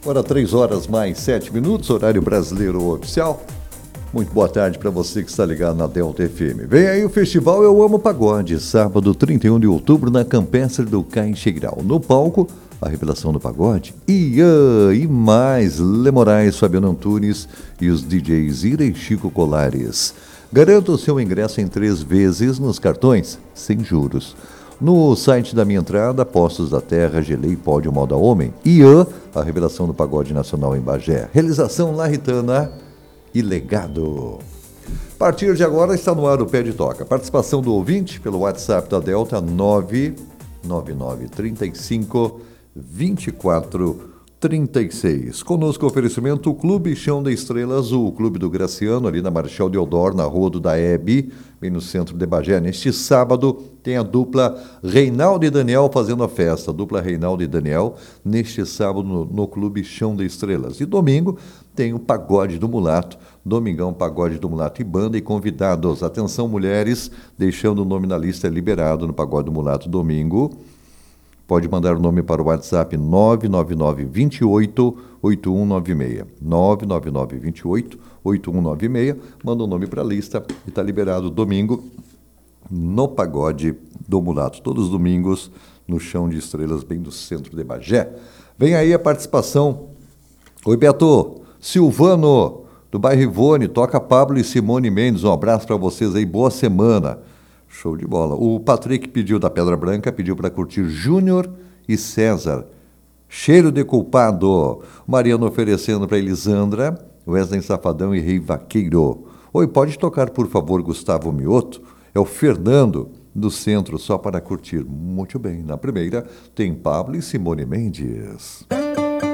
Agora 3 horas mais 7 minutos, horário brasileiro oficial. Muito boa tarde para você que está ligado na Delta FM. Vem aí o festival Eu Amo Pagode, sábado 31 de outubro na Campestre do Caixegral. No palco, a revelação do pagode, Ian e mais, Lê Moraes, Fabiano Antunes e os DJs Ira e Chico Colares. Garanta o seu ingresso em 3 vezes nos cartões, sem juros. No site da Minha Entrada, Postos da Terra, Gelei, Pódio Moda Homem. Ian, a revelação do pagode nacional em Bagé. Realização Larritana e Legado. A partir de agora está no ar o Pé de Toca. Participação do ouvinte pelo WhatsApp da Delta 99935 2436. Conosco oferecimento o Clube Chão da Estrela Azul, o Clube do Graciano, ali na Marechal Deodoro, na Rua do Daeb, bem no centro de Bagé. Neste sábado tem a dupla Reinaldo e Daniel fazendo a festa. A dupla Reinaldo e Daniel, neste sábado no Clube Chão da Estrelas. E domingo tem o Pagode do Mulato. Domingão, Pagode do Mulato e banda e convidados. Atenção, mulheres, deixando o nome na lista liberado no Pagode do Mulato domingo. Pode mandar o nome para o WhatsApp 999288196. 999288196. Manda o nome para a lista e está liberado domingo no Pagode do Mulato. Todos os domingos no Chão de Estrelas, bem do centro de Bagé. Vem aí a participação. Oi, Beto. Silvano, do bairro Ivone. Toca Pablo e Simone Mendes. Um abraço para vocês aí. Boa semana. Show de bola. O Patrick pediu da Pedra Branca, pediu para curtir Júnior e César. Cheiro de culpado. Mariano oferecendo para Elisandra, Wesley Safadão e Rei Vaqueiro. Oi, pode tocar, por favor, Gustavo Mioto? É o Fernando, do centro, só para curtir. Muito bem. Na primeira tem Pablo e Simone Mendes.